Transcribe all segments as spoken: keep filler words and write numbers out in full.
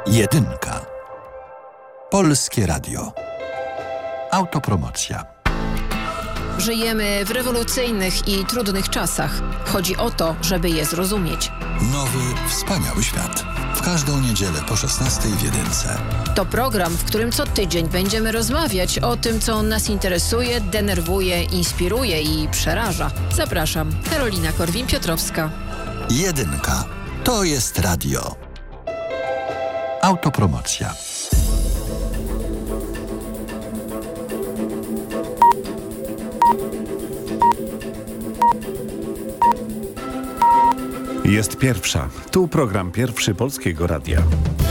Jedynka. Polskie Radio. Autopromocja. Żyjemy w rewolucyjnych i trudnych czasach. Chodzi o to, żeby je zrozumieć. Nowy, wspaniały świat. W każdą niedzielę po szesnastej w Jedynce. To program, w którym co tydzień będziemy rozmawiać o tym, co nas interesuje, denerwuje, inspiruje i przeraża. Zapraszam, Karolina Korwin-Piotrowska. Jedynka. To jest radio. Autopromocja. Jest pierwsza. Tu program pierwszy Polskiego Radia.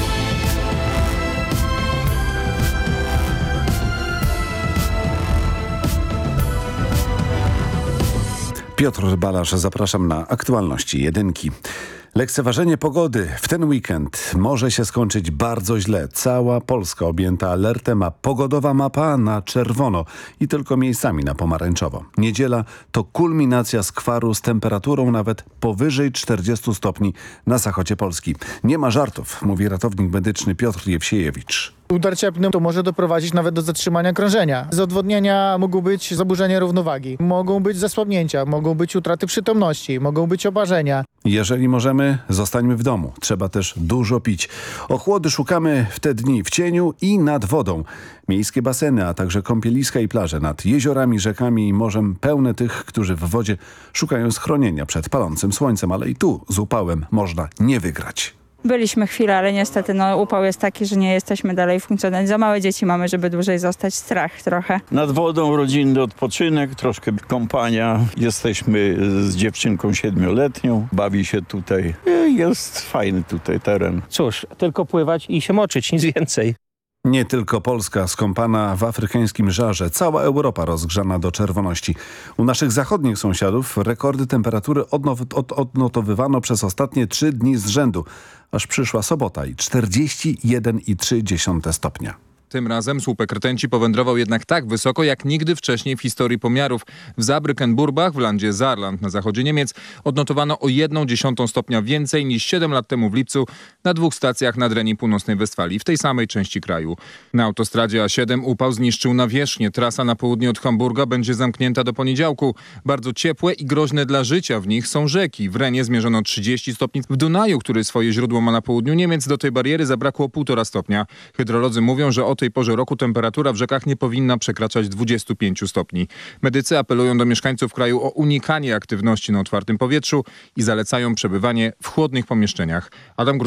Piotr Balasz, zapraszam na aktualności Jedynki. Lekceważenie pogody w ten weekend może się skończyć bardzo źle. Cała Polska objęta alertem, a pogodowa mapa na czerwono i tylko miejscami na pomarańczowo. Niedziela to kulminacja skwaru z temperaturą nawet powyżej czterdziestu stopni na zachodzie Polski. Nie ma żartów, mówi ratownik medyczny Piotr Jewsiejewicz. Udar cieplny to może doprowadzić nawet do zatrzymania krążenia. Z odwodnienia mogą być zaburzenia równowagi, mogą być zasłabnięcia, mogą być utraty przytomności, mogą być oparzenia. Jeżeli możemy, zostańmy w domu. Trzeba też dużo pić. Ochłody szukamy w te dni w cieniu i nad wodą. Miejskie baseny, a także kąpieliska i plaże nad jeziorami, rzekami i morzem pełne tych, którzy w wodzie szukają schronienia przed palącym słońcem, ale i tu z upałem można nie wygrać. Byliśmy chwilę, ale niestety no, upał jest taki, że nie jesteśmy dalej funkcjonalni. Za małe dzieci mamy, żeby dłużej zostać. Strach trochę. Nad wodą rodzinny odpoczynek, troszkę kąpania. Jesteśmy z dziewczynką siedmioletnią. Bawi się tutaj. Jest fajny tutaj teren. Cóż, tylko pływać i się moczyć, nic więcej. Nie tylko Polska skąpana w afrykańskim żarze, cała Europa rozgrzana do czerwoności. U naszych zachodnich sąsiadów rekordy temperatury odnow- od- odnotowywano przez ostatnie trzy dni z rzędu, aż przyszła sobota i czterdzieści jeden i trzy dziesiąte stopnia. Tym razem słupek rtęci powędrował jednak tak wysoko, jak nigdy wcześniej w historii pomiarów. W Saarbrücken-Burbach w landzie Saarland na zachodzie Niemiec odnotowano o jedną dziesiątą stopnia więcej niż siedem lat temu w lipcu na dwóch stacjach nad Reni Północnej Westfalii, w tej samej części kraju. Na autostradzie A siedem upał zniszczył nawierzchnię. Trasa na południe od Hamburga będzie zamknięta do poniedziałku. Bardzo ciepłe i groźne dla życia w nich są rzeki. W Renie zmierzono trzydzieści stopni. W Dunaju, który swoje źródło ma na południu Niemiec, do tej bariery zabrakło półtora stopnia. Hydrolodzy mówią, że o tej porze roku temperatura w rzekach nie powinna przekraczać dwudziestu pięciu stopni. Medycy apelują do mieszkańców kraju o unikanie aktywności na otwartym powietrzu i zalecają przebywanie w chłodnych pomieszczeniach. Adam